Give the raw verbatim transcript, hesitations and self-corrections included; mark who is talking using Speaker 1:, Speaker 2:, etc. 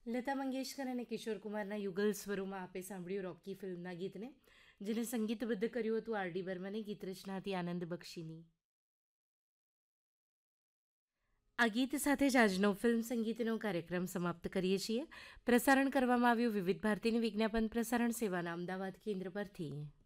Speaker 1: લતા મંગેશકર અને કિશોર કુમારના યુગલ સ્વરોમાં આપે સાંભળ્યું રોકી ફિલ્મના ગીતને, જેને સંગીતબદ્ધ કર્યું હતું આર ડી બર્મને. ગીત રચના હતી આનંદ બક્ષીની. આ ગીત સાથે જ આજનો ફિલ્મ સંગીતનો કાર્યક્રમ સમાપ્ત કરીએ છીએ. પ્રસારણ કરવામાં આવ્યું વિવિધ ભારતીની વિજ્ઞાપન પ્રસારણ સેવાના અમદાવાદ કેન્દ્ર પરથી.